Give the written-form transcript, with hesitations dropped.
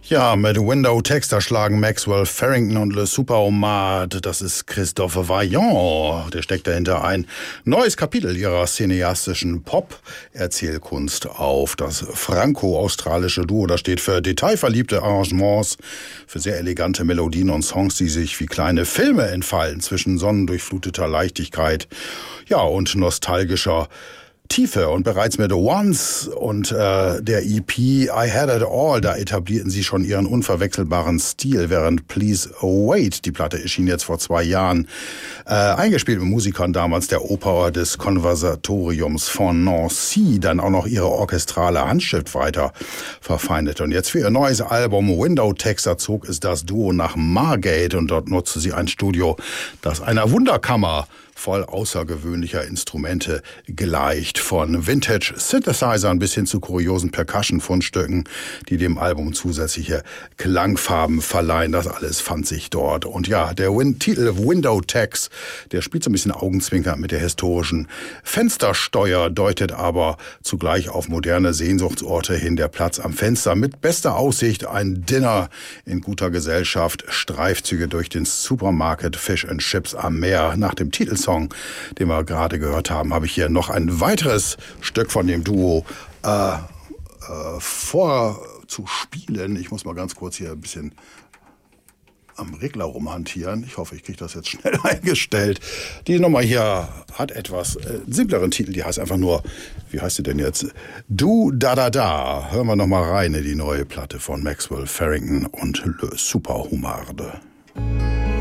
Ja, mit Window Texter schlagen Maxwell Farrington und Le Superhomard. Das ist Christophe Vaillant. Der steckt dahinter ein neues Kapitel ihrer cineastischen Pop-Erzählkunst auf. Das franco-australische Duo, das steht für detailverliebte Arrangements, für sehr elegante Melodien und Songs, die sich wie kleine Filme entfalten zwischen sonnendurchfluteter Leichtigkeit, ja, und nostalgischer Tiefe. Und bereits mit Once und der EP I Had It All, da etablierten sie schon ihren unverwechselbaren Stil, während Please Wait, die Platte erschien jetzt vor 2 Jahren, eingespielt mit Musikern damals der Oper des Konservatoriums von Nancy, dann auch noch ihre orchestrale Handschrift weiter verfeindet. Und jetzt für ihr neues Album Window Texter zog es das Duo nach Margate und dort nutzte sie ein Studio, das einer Wunderkammer voll außergewöhnlicher Instrumente gleicht, von Vintage-Synthesizern bis hin zu kuriosen Percussion-Fundstücken, die dem Album zusätzliche Klangfarben verleihen. Das alles fand sich dort. Und ja, der Titel Window Text, der spielt so ein bisschen Augenzwinkern mit der historischen Fenstersteuer, deutet aber zugleich auf moderne Sehnsuchtsorte hin. Der Platz am Fenster mit bester Aussicht, ein Dinner in guter Gesellschaft, Streifzüge durch den Supermarket, Fish and Chips am Meer. Nach dem Titelsong, den wir gerade gehört haben, habe ich hier noch ein weiteres Stück von dem Duo vorzuspielen. Ich muss mal ganz kurz hier ein bisschen am Regler rumhantieren. Ich hoffe, ich kriege das jetzt schnell eingestellt. Die Nummer hier hat etwas simpleren Titel. Die heißt einfach nur, wie heißt sie denn jetzt? Du Da Da Da. Hören wir noch mal rein in die neue Platte von Maxwell Farrington und Le Superhomard.